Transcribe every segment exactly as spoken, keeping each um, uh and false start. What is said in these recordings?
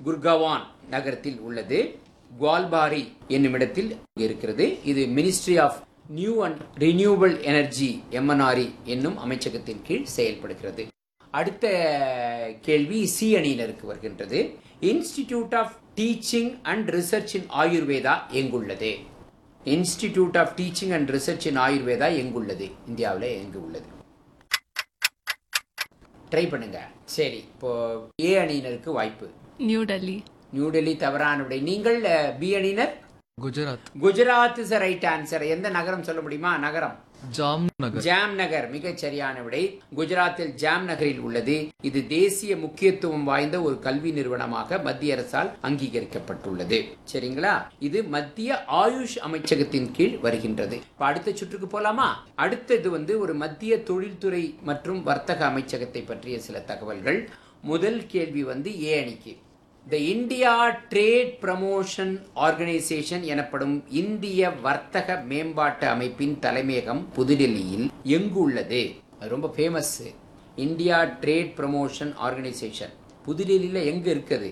குர்காவான் நகரத்தில் உள்ளது. குவால்பாரி என்னும் இடத்தில் இருக்கிறது. இது ministry of new and renewable energy MNRE என்னும் அமைச்சகத்தின் கீழ் செயல்படுகிறது. அடுத்த கேள்வி சி அணியினருக்கு வருகின்றது. Institute of teaching and research இன் ஆயுர்வேதா எங்குள்ளது? Institute of teaching and research இன் ஆயுர்வேதா எங்குள்ளது? இந்தியாவில் எங்கு உள்ளது? ட்ரை பண்ணுங்க. சரி, இப்போ ஏ அணியினருக்கு வாய்ப்பு. நியூ டெல்லி. நியூ டெல்லி தவறான விடை. நீங்கள் பி அணியினர்? Gujarat. Gujarat is right answer. எந்த நகரம் சொல்ல முடியுமா? நகரம் ஜாம் நகர். ஜாம் நகர் மிகச் சரியான விடை. குஜராத்தில் ஜாம் நகரில் உள்ளது. இது தேசிய முக்கியத்துவம் வாய்ந்த ஒரு கல்வி நிறுவனமாக மத்திய அரசால் அங்கீகரிக்கப்பட்டுள்ளது. சரிங்களா? இது மத்திய ஆயுஷ் அமைச்சகத்தின் கீழ் வருகின்றது. அடுத்த சுற்றுக்கு போலாமா? அடுத்தது வந்து ஒரு மத்திய தொழில்துறை மற்றும் வர்த்தக அமைச்சகத்தை பற்றிய சில தகவல்கள். முதல் கேள்வி வந்து ஏ அணிக்கு. த இந்தியா ட்ரேட் ப்ரமோஷன் ஆர்கனைசேஷன் எனப்படும் இந்திய வர்த்தக மேம்பாட்டு அமைப்பின் தலைமையகம் புதுடெல்லியில் எங்கு உள்ளது? அது ரொம்ப famous. India trade promotion organisation புதுடெல்லியில் எங்க இருக்குது?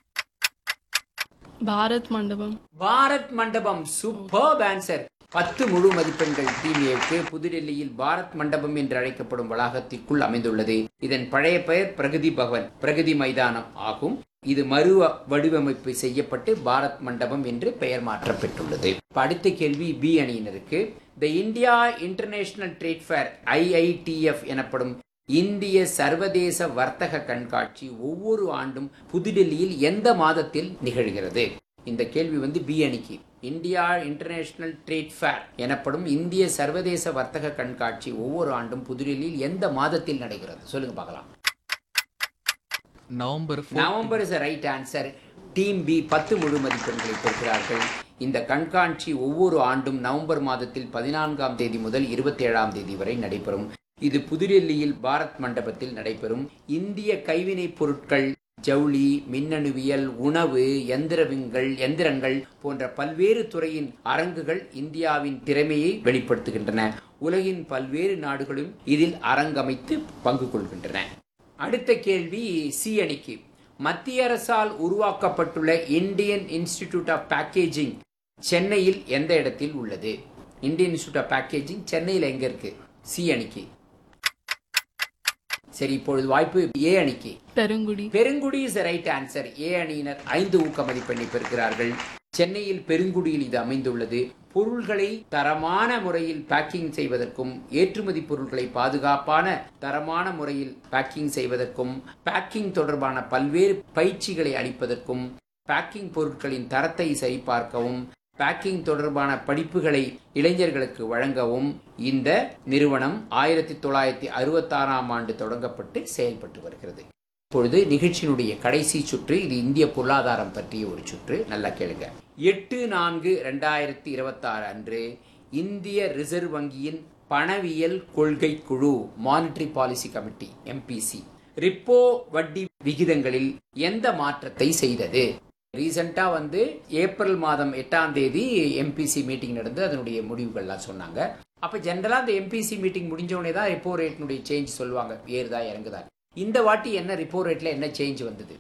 பாரத் மண்டபம். பாரத் மண்டபம். Super answer. பத்து முழு மதிப்பெண்கள் டீம். புதுடெல்லியில் பாரத் மண்டபம் என்று அழைக்கப்படும் வளாகத்திற்குள் அமைந்துள்ளது. இதன் பழைய பெயர் பிரகதி பவன், பிரகதி மைதானம் ஆகும். இது மறு வடிவமைப்பு செய்யப்பட்டு பாரத் மண்டபம் என்று பெயர் மாற்றப்பட்டுள்ளது. அடுத்த கேள்வி பி அணியினருக்கு. த இந்தியா இன்டர்நேஷனல் ட்ரேட் ஃபேர் ஐஐடிஎஃப் எனப்படும் இந்திய சர்வதேச வர்த்தக கண்காட்சி ஒவ்வொரு ஆண்டும் புதுடெல்லியில் எந்த மாதத்தில் நிகழ்கிறது? இந்த கேள்வி வந்து பி அணிக்கு. இந்தியா இன்டர்நேஷனல் ட்ரேட் ஃபேர் எனப்படும் இந்திய சர்வதேச வர்த்தக கண்காட்சி ஒவ்வொரு ஆண்டும் புதுடெல்லியில் எந்த மாதத்தில் நடைகிறது? சொல்லுங்க பார்க்கலாம். November. November is right answer. Team B பத்து முழு மதிப்பெண்களை பெறுகிறார்கள். இந்த கண்காட்சி ஒவ்வொரு ஆண்டும் நவம்பர் மாதத்தில் பதினான்காம் தேதி முதல் இருபத்தி ஏழாம் தேதி வரை நடைபெறும். இது புதுடெல்லியில் பாரத் மண்டபத்தில் நடைபெறும். இந்திய கைவினைப் பொருட்கள், ஜவுளி, மின்னணுவியல், உணவு, எந்திரவிங்கள் எந்திரங்கள் போன்ற பல்வேறு துறையின் அரங்குகள் இந்தியாவின் திறமையை வெளிப்படுத்துகின்றன. உலகின் பல்வேறு நாடுகளும் இதில் அரங்கமைத்து பங்கு கொள்கின்றன. அடுத்த கேள்வி சி அணிக்கு. மத்திய அரசால் உருவாக்கப்பட்டுள்ள இந்தியன் இன்ஸ்டிடியூட் ஆஃப் பேக்கேஜிங் சென்னையில் எந்த இடத்தில் உள்ளது? இந்தியன் இன்ஸ்டிடியூட் ஆஃப் பேக்கேஜிங் சென்னையில் எங்க இருக்கு? சி அணிக்கு. சரி, இப்பொழுது வாய்ப்பு ஏ அணிக்கு. Perungudi. Perungudi is right answer. ஏ அணியினர் ஐந்து ஊக்க மதிப்பெண்ணை பெறுகிறார்கள். சென்னையில் பெருங்குடியில் இது அமைந்துள்ளது. பொருள்களை தரமான முறையில் பேக்கிங் செய்வதற்கும், ஏற்றுமதி பொருட்களை பாதுகாப்பான தரமான முறையில் பேக்கிங் செய்வதற்கும், பேக்கிங் தொடர்பான பல்வேறு பயிற்சிகளை அளிப்பதற்கும், பேக்கிங் பொருட்களின் தரத்தை சரிபார்க்கவும், பேக்கிங் தொடர்பான படிப்புகளை இளைஞர்களுக்கு வழங்கவும் இந்த நிறுவனம் ஆயிரத்தி தொள்ளாயிரத்தி அறுபத்தி ஆறாம் ஆண்டு தொடங்கப்பட்டு செயல்பட்டு வருகிறது. இப்பொழுது நிகழ்ச்சியினுடைய கடைசி சுற்று. இது இந்திய பொருளாதாரம் பற்றிய ஒரு சுற்று. நல்லா கேளுங்க. எட்டு நான்கு இரண்டாயிரத்தி இருபத்தி ஆறு அன்று இந்திய ரிசர்வ் வங்கியின் பணவியல் கொள்கை குழு monetary policy committee MPC repo வட்டி விகிதங்களில் எந்த மாற்றத்தை செய்தது? ரீசெண்டா வந்து ஏப்ரல் மாதம் எட்டாம் தேதி எம்பிசி மீட்டிங் நடந்து அதனுடைய முடிவுகள்லாம் சொன்னாங்க. அப்ப ஜெனரலா அந்த எம்பிசி மீட்டிங் முடிஞ்சவனே தான் ரிப்போ ரேட்னுடைய சேஞ்ச் சொல்லுவாங்க, ஏறுதா இறங்குதா. இந்த வாட்டி என்ன ரிப்போ ரேட்ல என்ன சேஞ்ச் வந்தது?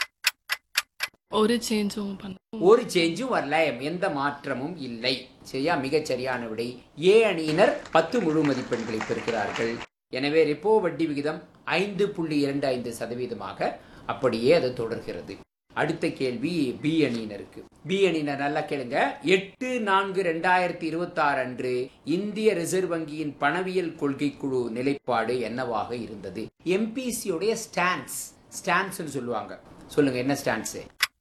ஒரு சேஞ்சும் பண்ண ஒரு சேஞ்சும் வரல, எந்த மாற்றமும் இல்லை. சரியா? மிகச் சரியான விடை. ஏ அணியினர் பத்து முழு மதிப்பெண்களை பெறுகிறார்கள். எனவே ரிப்போ வட்டி விகிதம் ஐந்து புள்ளி இரண்டு ஐந்து சதவீதமாக அப்படியே அது தொடர்கிறது. அடுத்த கேள்வி பி அணியினருக்கு. பி அணியினர் நல்லா கேளுங்க. எட்டு நான்கு இரண்டாயிரத்தி இருபத்தி ஆறு அன்று இந்திய ரிசர்வ் வங்கியின் பணவியல் கொள்கை குழு நிலைப்பாடு என்னவாக இருந்தது? எம்பிசியோடைய ஸ்டான்ஸ் ஸ்டான்ஸ் சொல்லுவாங்க. சொல்லுங்க, என்ன stance?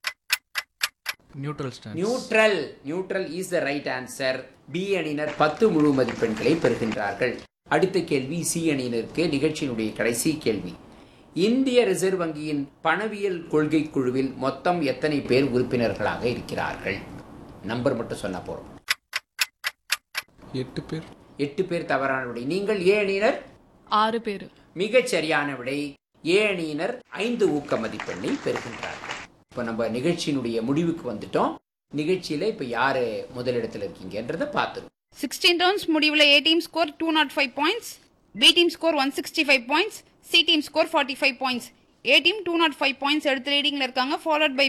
Neutral stance. Neutral. Neutral is the right answer. B அணியினர் பத்து முழு மதிப்பெண்களை பெறுகின்றார்கள். அடுத்த கேள்வி சி அணியினருக்கு. நிகழ்ச்சியினுடைய கடைசி கேள்வி. இந்திய ரிசர்வ் வங்கியின் பணவியல் கொள்கை குழுவில் மொத்தம் எத்தனை பேர் உறுப்பினர்களாக இருக்கிறார்கள்? நம்பர் மட்டும் சொன்னா போறோம். எட்டு பேர். எட்டு பேர் தவறான விடை. நீங்கள் ஏ அணியினர்? ஆறு பேர். மிகச் சரியான விடை. ஏ அணியினர் ஐந்து ஊக்க மதிப்பெண்ணை பெறுகின்றார்கள். இப்ப நம்ம நிகழ்ச்சியினுடைய முடிவுக்கு வந்துட்டோம். நிகழ்ச்சியில இப்ப யாரு முதலிடத்தில் இருக்கீங்கன்றத பார்த்துருவோம். சிக்ஸ்டீன் ரவுண்ட்ஸ் முடிவில் ஏ team score two not five points, B team score one sixty five points, C team score forty five points. A team to not five points எடுத்து ரீடிங்ல இருக்காங்க, ஃபாலோட் பை